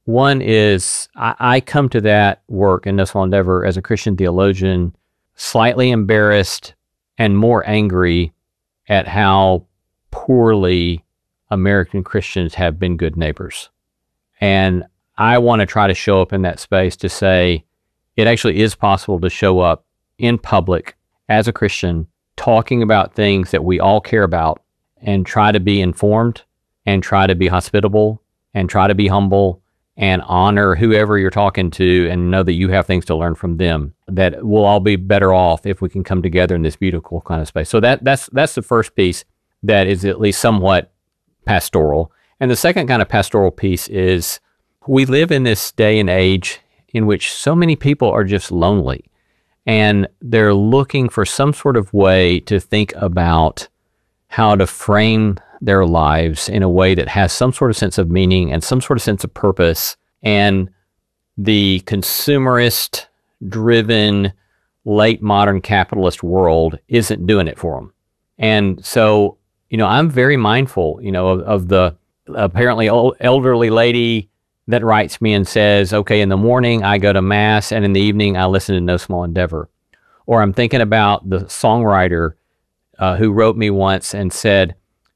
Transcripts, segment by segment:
One is I come to that work in No Small Endeavor as a Christian theologian, slightly embarrassed and more angry at how poorly American Christians have been good neighbors. And I want to try to show up in that space to say it actually is possible to show up in public as a Christian, talking about things that we all care about, and try to be informed and try to be hospitable and try to be humble and honor whoever you're talking to and know that you have things to learn from them, that we'll all be better off if we can come together in this beautiful kind of space. So that's the first piece that is at least somewhat pastoral. And the second kind of pastoral piece is we live in this day and age in which so many people are just lonely, and they're looking for some sort of way to think about how to frame their lives in a way that has some sort of sense of meaning and some sort of sense of purpose. And the consumerist driven late modern capitalist world isn't doing it for them. And so, I'm very mindful, of the apparently elderly lady that writes me and says, okay, in the morning I go to mass and in the evening I listen to No Small Endeavor. Or I'm thinking about the songwriter who wrote me once and said,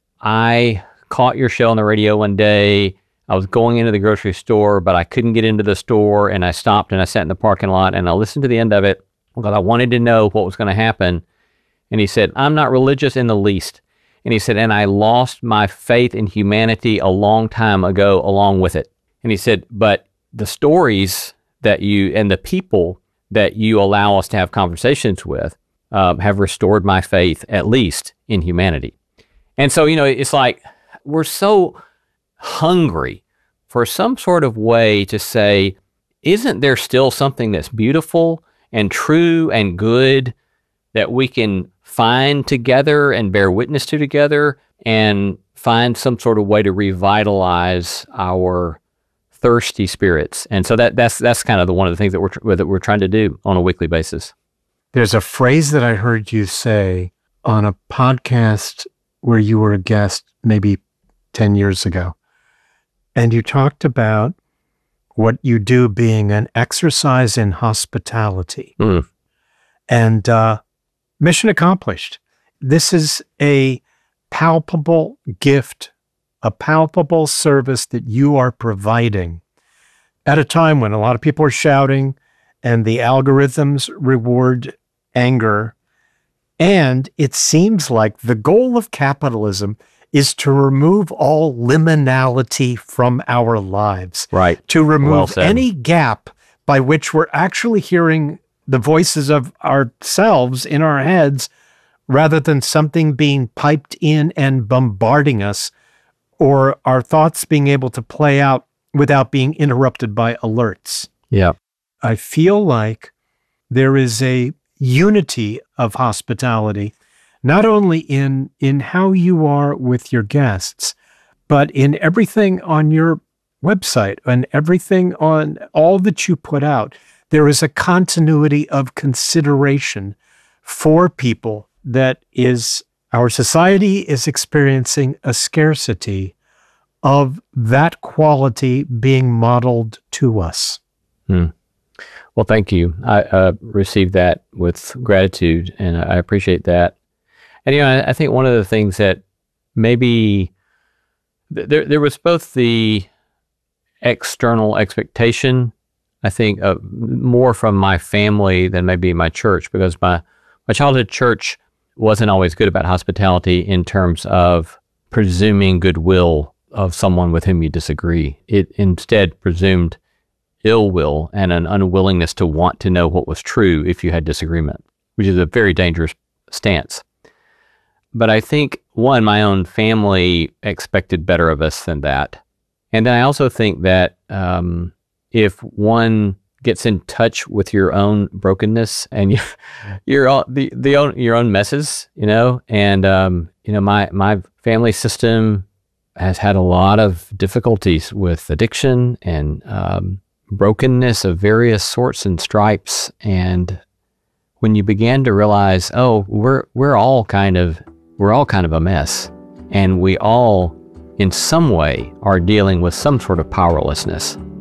I caught your show on the radio one day. I was going into the grocery store, but I couldn't get into the store, and I stopped and I sat in the parking lot and I listened to the end of it because I wanted to know what was going to happen. And he said, I'm not religious in the least. And he said, and I lost my faith in humanity a long time ago along with it. And he said, but the stories that you and the people that you allow us to have conversations with have restored my faith, at least in humanity. And so, it's like we're so hungry for some sort of way to say, isn't there still something that's beautiful and true and good that we can find together and bear witness to together and find some sort of way to revitalize our thirsty spirits? And so that's kind of one of the things that we're trying to do on a weekly basis. There's a phrase that I heard you say on a podcast where you were a guest maybe 10 years ago. And you talked about what you do being an exercise in hospitality. And mission accomplished. This is a palpable gift, a palpable service that you are providing at a time when a lot of people are shouting and the algorithms reward anger. And it seems like the goal of capitalism is to remove all liminality from our lives. Right. To remove any gap by which we're actually hearing the voices of ourselves in our heads rather than something being piped in and bombarding us, or our thoughts being able to play out without being interrupted by alerts. Yeah. I feel like there is a unity of hospitality, not only in how you are with your guests, but in everything on your website and everything on all that you put out. There is a continuity of consideration for people that is, our society is experiencing a scarcity of that quality being modeled to us. Well, thank you. I received that with gratitude, and I appreciate that. And, I think one of the things that maybe there was both the external expectation, I think, more from my family than maybe my church, because my childhood church wasn't always good about hospitality in terms of presuming goodwill of someone with whom you disagree. It instead presumed ill will and an unwillingness to want to know what was true if you had disagreement, which is a very dangerous stance. But I think, one, my own family expected better of us than that. And then I also think that if one gets in touch with your own brokenness and your own messes, and my family system has had a lot of difficulties with addiction and brokenness of various sorts and stripes. And when you began to realize, we're all kind of a mess, and we all in some way are dealing with some sort of powerlessness.